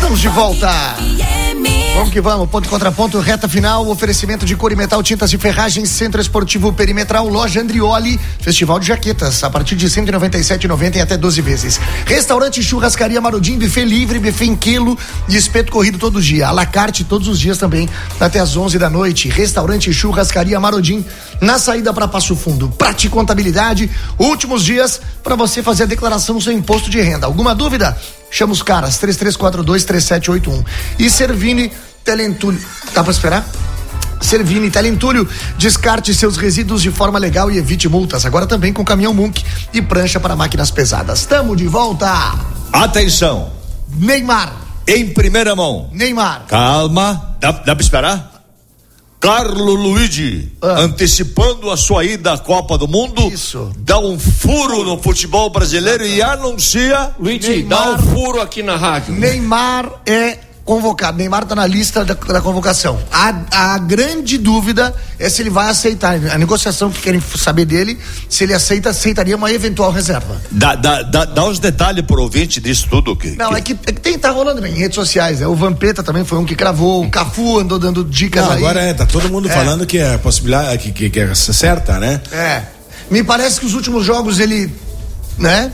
Estamos de volta. Vamos que vamos, ponto e contraponto, reta final, oferecimento de cor e metal, tintas e ferragens, Centro Esportivo Perimetral, Loja Andrioli, Festival de Jaquetas, a partir de R$ 197,90 em até 12 vezes. Restaurante Churrascaria Marodim, buffet livre, buffet em quilo e espeto corrido todo dia, à la carte todos os dias também, até às 11 da noite. Restaurante Churrascaria Marodim, na saída para Passo Fundo. Prate Contabilidade, últimos dias para você fazer a declaração do seu imposto de renda. Alguma dúvida? Chama os caras, 3342-3781. E Servini Telentulho, dá pra esperar? Servini Telentulho, descarte seus resíduos de forma legal e evite multas. Agora também com caminhão Munk e prancha para máquinas pesadas. Tamo de volta. Atenção. Neymar. Em primeira mão. Neymar. Calma. Dá pra esperar? Carlo Luigi, antecipando a sua ida à Copa do Mundo. Isso. Dá um furo no futebol brasileiro e anuncia. Luigi, Neymar, dá um furo aqui na rádio. Neymar é convocado. Neymar tá na lista da convocação. A grande dúvida é se ele vai aceitar. A negociação que querem saber dele, se ele aceitaria uma eventual reserva. Dá os detalhes pro ouvinte disso tudo. Não, é que tá rolando bem em redes sociais, né? O Vampeta também foi um que cravou, o Cafu andou dando dicas aí. Agora tá todo mundo falando que é possibilidade, que é certa, né? Me parece que os últimos jogos ele, né?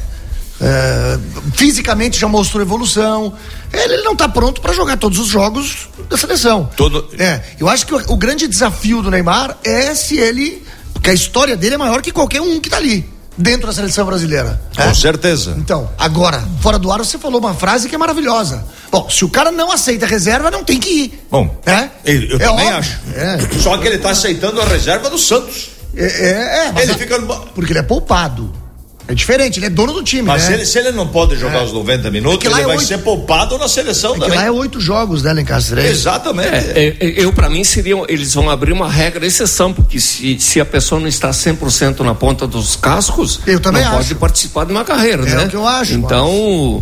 Fisicamente já mostrou evolução. Ele não tá pronto para jogar todos os jogos da seleção. Eu acho que o grande desafio do Neymar é se ele, porque a história dele é maior que qualquer um que tá ali dentro da seleção brasileira. Com certeza. Então, agora, fora do ar você falou uma frase que é maravilhosa. Bom, se o cara não aceita a reserva, não tem que ir. Bom, eu também óbvio. acho. Só que ele tá aceitando a reserva do Santos. Mas porque ele é poupado. É diferente, ele é dono do time, mas né? se ele não pode jogar os 90 minutos, ele vai ser poupado na seleção também. Lá é 8 jogos, né, Lencastre? Exatamente. Pra mim eles vão abrir uma regra de exceção, porque se a pessoa não está 100% na ponta dos cascos, eu também não pode participar de uma carreira, né? É o que eu acho. Então,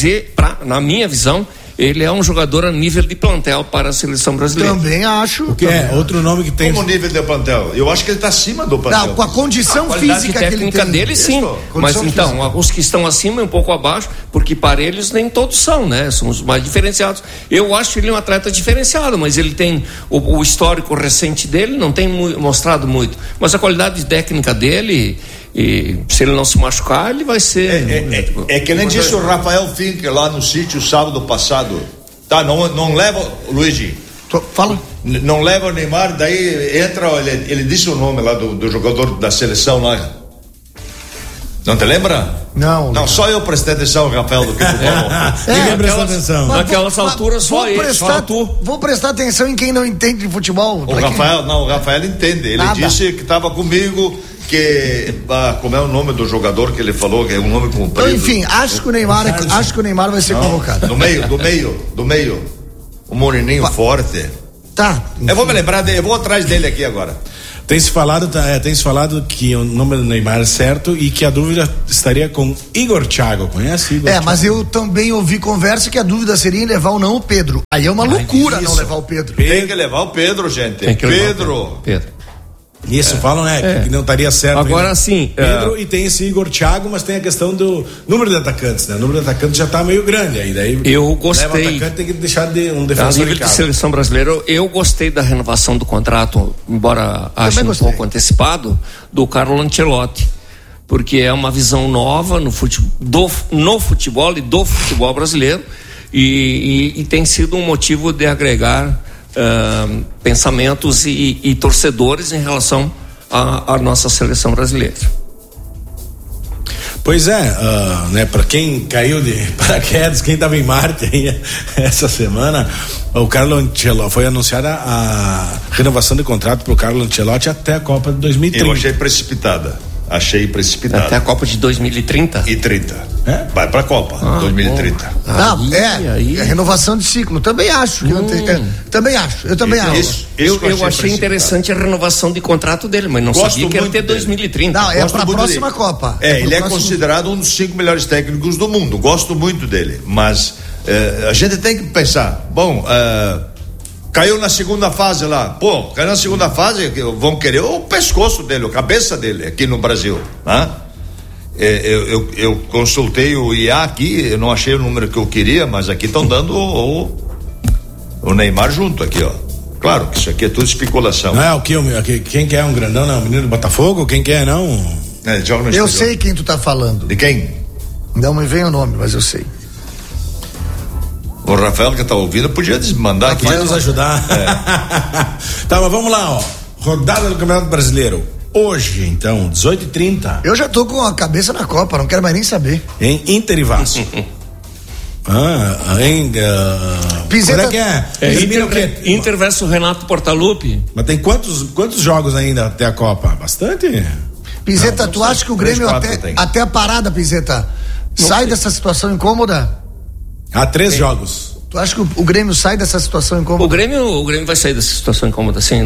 na minha visão, ele é um jogador a nível de plantel para a seleção brasileira. Também acho. O que é? Outro nome que tem. Como nível de plantel? Eu acho que ele está acima do plantel. Não, com a condição física que ele tem. Dele, sim. Mas então, os que estão acima e um pouco abaixo, porque para eles nem todos são, né? São os mais diferenciados. Eu acho ele um atleta diferenciado, mas ele tem o histórico recente dele, não tem mostrado muito. Mas a qualidade técnica dele, e se ele não se machucar, ele vai ser. É que nem disse o Rafael Finck lá no sítio sábado passado. Tá, não leva, Luigi. Fala. Não leva o Neymar, daí entra, ele disse o nome lá do jogador da seleção lá. Não te lembra? Não, só eu prestei atenção, Rafael, do que tu falou. Ninguém prestou atenção. Naquelas alturas só ele, só tu. Vou prestar atenção em quem não entende de futebol. O Rafael entende. Ele disse que estava comigo, como é o nome do jogador que ele falou, que é um nome comprido. Então, enfim, acho que o Neymar vai ser convocado. Do meio. O moreninho forte. Tá. Eu vou me lembrar dele, eu vou atrás dele aqui agora. Tem se falado que o nome do Neymar é certo e que a dúvida estaria com Igor Thiago. Conhece Igor Thiago? Mas eu também ouvi conversa que a dúvida seria em levar ou não o Pedro. Aí é uma loucura não levar o Pedro. Tem que levar o Pedro, gente. Pedro. Isso, falam, que não estaria certo. Agora sim. Pedro, e tem esse Igor Thiago, mas tem a questão do número de atacantes, né? O número de atacantes já está meio grande aí. Daí eu gostei. Leva atacante, tem que deixar um defensor. A nível de seleção brasileira, eu gostei da renovação do contrato, embora ache um pouco antecipado, do Carlo Ancelotti. Porque é uma visão nova no futebol e do futebol brasileiro. E tem sido um motivo de agregar pensamentos e torcedores em relação à nossa seleção brasileira. Pois é, para quem caiu de paraquedas, quem estava em Marte aí, essa semana, o Carlo Ancelotti, foi anunciada a renovação de contrato para o Carlo Ancelotti até a Copa de 2030. Eu achei precipitada. Até a Copa de 2030? E 30. Vai pra Copa, 2030. É renovação de ciclo. Também acho. Eu também acho. Eu achei interessante a renovação de contrato dele, mas não sabia que ia ter 2030. Não, é pra próxima Copa. Ele é considerado um dos 5 melhores técnicos do mundo. Gosto muito dele. Mas a gente tem que pensar, caiu na segunda fase lá. Caiu na segunda fase, vão querer o pescoço dele, a cabeça dele aqui no Brasil, né? Eu consultei o IA aqui, eu não achei o número que eu queria, mas aqui estão dando o Neymar junto aqui, ó. Claro que isso aqui é tudo especulação. Não é o que? Quem que é um grandão, não? O menino do Botafogo? Quem que é, não? Eu sei quem tu tá falando. De quem? Não me vem o nome, mas eu sei. O Rafael que tá ouvindo podia mandar aqui. Vai nos ajudar. Tá, mas vamos lá, ó. Rodada do Campeonato Brasileiro. Hoje, então, 18h30. Eu já tô com a cabeça na Copa, não quero mais nem saber. Em Inter e Vasco. Pizeta... Quando é que é? Inter versus Renato Portaluppi. Mas tem quantos jogos ainda até a Copa? Bastante. Pizeta, tu acha que o Grêmio até a parada, Pizeta, sai dessa situação incômoda? Há 3 jogos. Tu acha que o Grêmio sai dessa situação incômoda? O Grêmio vai sair dessa situação incômoda, sim.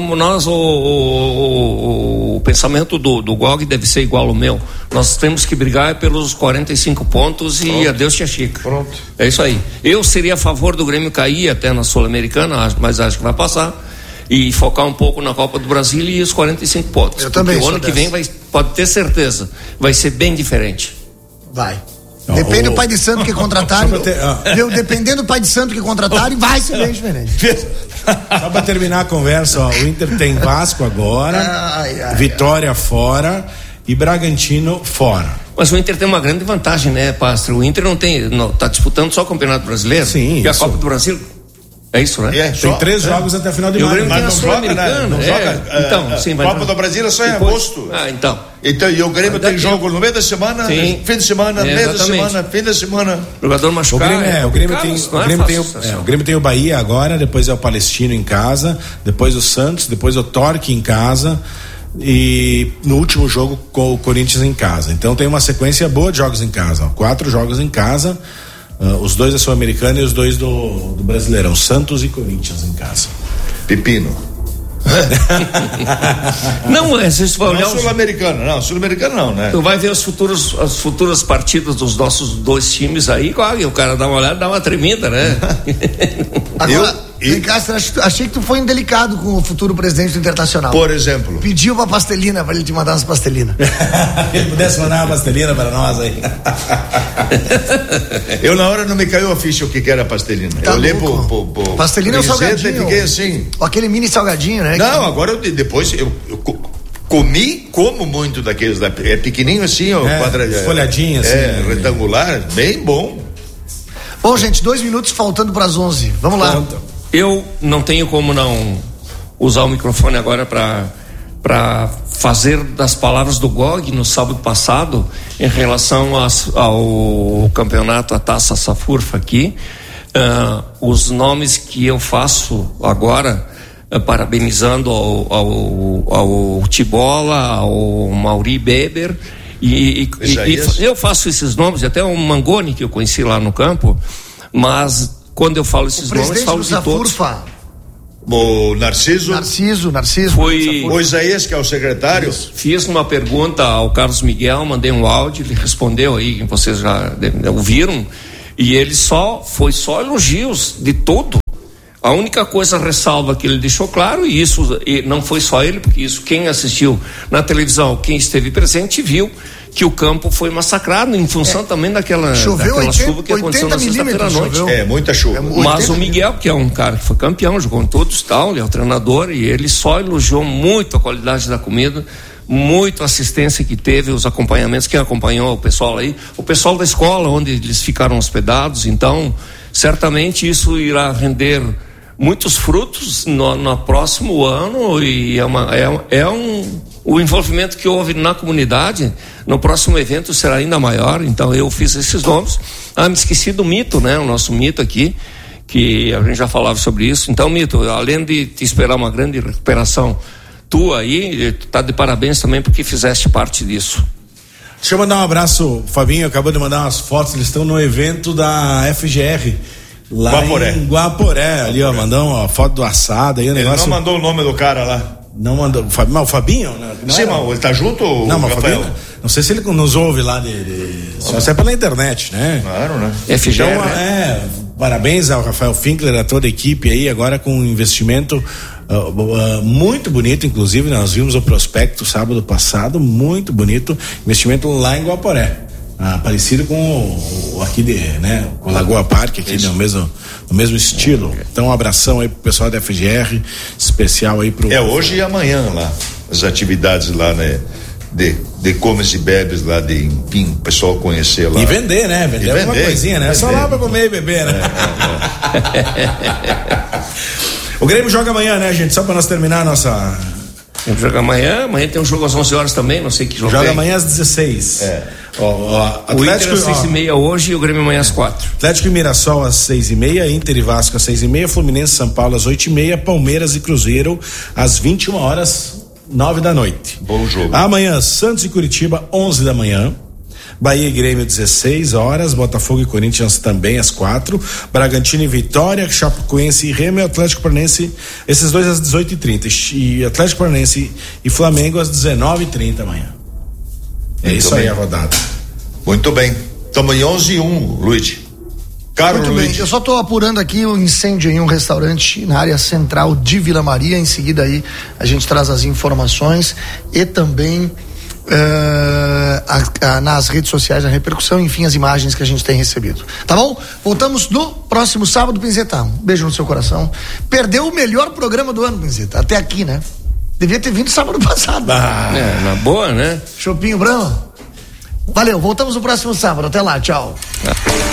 O pensamento do Gog deve ser igual ao meu. Nós temos que brigar pelos 45 pontos e adeus tia Chica. Pronto. É isso aí. Eu seria a favor do Grêmio cair até na Sul-Americana, mas acho que vai passar. E focar um pouco na Copa do Brasil e os 45 pontos. Eu também. O ano que vem pode ter certeza, vai ser bem diferente. Vai. Depende do pai de santo que contratarem. Dependendo do pai de santo que contratarem, vai ser bem diferente. Só pra terminar a conversa, ó, o Inter tem Vasco agora, Vitória fora e Bragantino fora. Mas o Inter tem uma grande vantagem, né, Pastor? O Inter tá disputando só o Campeonato Brasileiro. Sim, e a Copa do Brasil. É isso, né? Tem 3 jogos até a final de maio. Mas não joga, né? Não joga. Então, sim, vai. Copa do Brasil é só em agosto. Então, e o Grêmio tem jogo no meio da semana, sim, fim de semana, meio da semana, fim da semana. Jogador machucado. O Grêmio tem o Bahia agora, depois é o Palestino em casa, depois o Santos, depois o Torque em casa e no último jogo com o Corinthians em casa. Então tem uma sequência boa de jogos em casa, 4 jogos em casa. Os 2 da Sul-Americana e os 2 do Brasileirão, Santos e Corinthians em casa. Pepino. Não, se você vai olhar. Sul-Americano não, né? Tu vai ver as futuras partidas dos nossos 2 times aí, o cara dá uma olhada, dá uma tremida, né? Agora, Castro, achei que tu foi indelicado com o futuro presidente do Internacional. Por exemplo. Pediu uma pastelina pra ele te mandar umas pastelinas. Ele pudesse mandar uma pastelina para nós aí. Eu na hora não me caiu a ficha o que era pastelina. Tá, eu olhei pro pastelina é o salgadinho. E fiquei assim. Aquele mini salgadinho, né? Não, agora depois eu como muito daqueles, é pequenininho assim, ó, folhadinho assim. Retangular, bem bom. Bom, gente, 2 minutos faltando para as 11. Vamos lá. Eu não tenho como não usar o microfone agora para fazer das palavras do Gog no sábado passado em relação ao campeonato, a Taça Safurfa aqui. Os nomes que eu faço agora, parabenizando ao Tibola, ao Mauri Beber e eu faço esses nomes, até o Mangoni que eu conheci lá no campo, mas quando eu falo esses nomes, falo de todos. O Narciso. Foi o Isaías, que é o secretário. Fiz uma pergunta ao Carlos Miguel, mandei um áudio, ele respondeu aí, vocês já ouviram, e ele foi só elogios de tudo. A única coisa ressalva que ele deixou claro, e isso e não foi só ele, porque isso quem assistiu na televisão, quem esteve presente, viu que o campo foi massacrado em função também daquela chuva que aconteceu na sexta-feira à noite. Muita chuva. Mas o Miguel, que é um cara que foi campeão, jogou em todos, tal, ele é o treinador, e ele só elogiou muito a qualidade da comida, muito a assistência que teve, os acompanhamentos, quem acompanhou o pessoal aí, o pessoal da escola onde eles ficaram hospedados. Então certamente isso irá render muitos frutos no próximo ano, e o envolvimento que houve na comunidade no próximo evento será ainda maior. Então eu fiz esses nomes. Me esqueci do Mito, né? O nosso Mito aqui, que a gente já falava sobre isso. Então, Mito, além de te esperar uma grande recuperação tua aí, tu tá de parabéns também porque fizeste parte disso. Deixa eu mandar um abraço, o Fabinho acabou de mandar umas fotos, eles estão no evento da FGR lá em Guaporé, ali ó, mandou uma foto do assado aí, o negócio. Ele não mandou o nome do cara lá. Não mandou, mas o Fabinho? Sim, mas ele tá junto, não, mas Rafael? Fabinho, não sei se ele nos ouve lá só se é pela internet, né? Claro, né? FGR. Então, parabéns ao Rafael Finkler, a toda a equipe aí, agora com um investimento muito bonito, inclusive nós vimos o prospecto sábado passado, muito bonito, investimento lá em Guaporé, parecido com o aqui com Lagoa Parque aqui, no mesmo estilo. Então um abração aí pro pessoal da FGR, especial aí pro... hoje e amanhã lá, as atividades lá, né, de comes e bebes lá enfim, o pessoal conhecer lá. E vender, né? Vender alguma coisinha, né? Vender. Só lá pra comer e beber, né? O Grêmio joga amanhã, né, gente? Só pra nós terminar a nossa... Joga amanhã tem um jogo às 11 horas também, não sei que jogo. Joga amanhã às 16. O Inter às 6h30 hoje e o Grêmio amanhã às 4. Atlético e Mirassol às 6h30, Inter e Vasco às 6h30, Fluminense e São Paulo às 8h30, Palmeiras e Cruzeiro às 21 horas, 9 da noite. Bom jogo. Amanhã, Santos e Curitiba, 11 da manhã. Bahia e Grêmio, 16 horas. Botafogo e Corinthians também às 4. Bragantino e Vitória, Chapecoense e Remo e Atlético Paranaense, esses dois às 18h30. E Atlético Paranaense e Flamengo às 19h30 amanhã. É isso aí a rodada. Muito bem. Estamos em 11h01, Luiz. Muito bem, eu só estou apurando aqui o incêndio em um restaurante na área central de Vila Maria. Em seguida aí a gente traz as informações e também nas redes sociais a repercussão, enfim, as imagens que a gente tem recebido. Tá bom? Voltamos no próximo sábado, Pinzeta. Um beijo no seu coração. Perdeu o melhor programa do ano, Pinzeta, até aqui, né? Devia ter vindo sábado passado. Na boa, né? Chopinho Brama. Valeu, voltamos no próximo sábado. Até lá, tchau.